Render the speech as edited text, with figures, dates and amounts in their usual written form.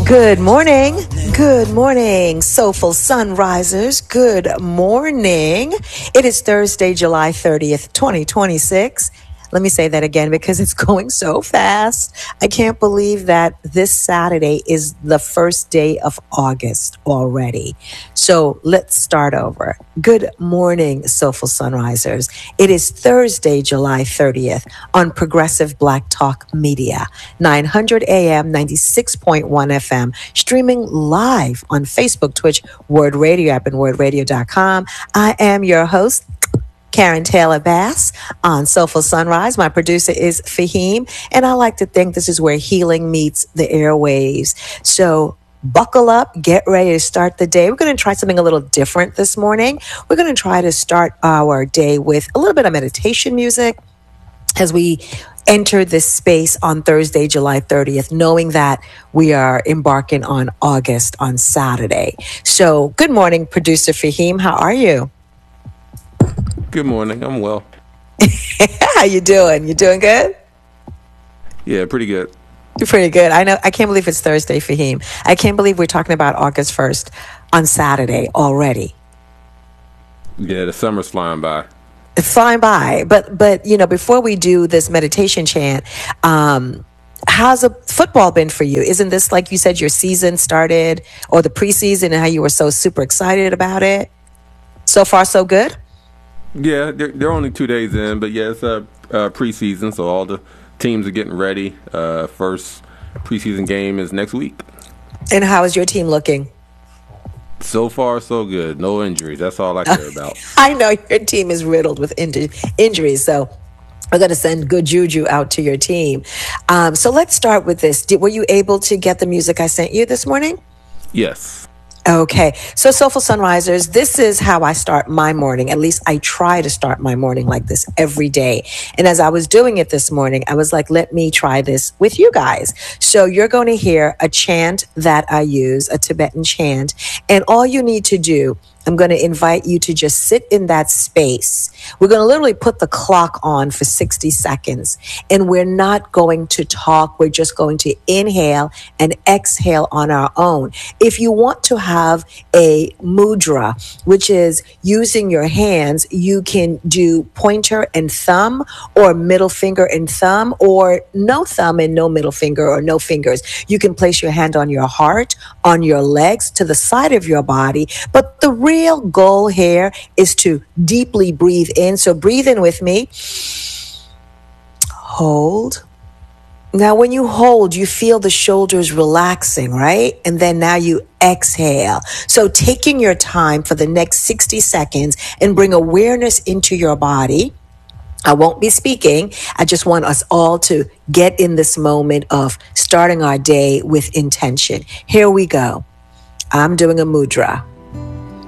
Good morning. Good morning, soulful sunrisers. Good morning. It is Thursday, July 30th, 2026. Let me say that again because it's going so fast. I can't believe that this Saturday is the first day of August already. So let's start over. Good morning, soulful sunrisers. It is Thursday, July 30th on Progressive Black Talk Media, 900 AM, 96.1 FM, streaming live on Facebook, Twitch, Word Radio app, and wordradio.com. I am your host, Karen Taylor Bass on Soulful Sunrise. My producer is Fahim, and I like to think this is where healing meets the airwaves. So buckle up, get ready to start the day. We're going to try something a little different this morning. We're going to try to start our day with a little bit of meditation music as we enter this space on Thursday, July 30th, knowing that we are embarking on August on Saturday. So good morning, producer Fahim. How are you? Good morning. I'm well. How you doing? You doing good? Yeah, pretty good. You're pretty good. I know. I can't believe it's Thursday, Fahim. I can't believe we're talking about August 1st on Saturday already. Yeah, the summer's flying by. It's flying by. But you know, before we do this meditation chant, how's the football been for you? Isn't this, like you said, your season started, or the preseason, and how you were so super excited about it? So far, so good? Yeah, they're only 2 days in, but yeah, it's preseason, so all the teams are getting ready. First preseason game is next week. And how is your team looking? So far, so good. No injuries. That's all I care about. I know your team is riddled with injuries, so we're going to send good juju out to your team. So let's start with this. Were you able to get the music I sent you this morning? Yes. Okay. So Soulful Sunrisers, this is how I start my morning. At least I try to start my morning like this every day. And as I was doing it this morning, I was like, let me try this with you guys. So you're going to hear a chant that I use, a Tibetan chant. And all you need to do, I'm going to invite you to just sit in that space. We're going to literally put the clock on for 60 seconds, and we're not going to talk. We're just going to inhale and exhale on our own. If you want to have a mudra, which is using your hands, you can do pointer and thumb, or middle finger and thumb, or no thumb and no middle finger, or no fingers. You can place your hand on your heart, on your legs, to the side of your body. But the real goal here is to deeply breathe in. So breathe in with me. Hold. Now, when you hold, you feel the shoulders relaxing, right? And then now you exhale. So taking your time for the next 60 seconds and bring awareness into your body. I won't be speaking. I just want us all to get in this moment of starting our day with intention. Here we go. I'm doing a mudra.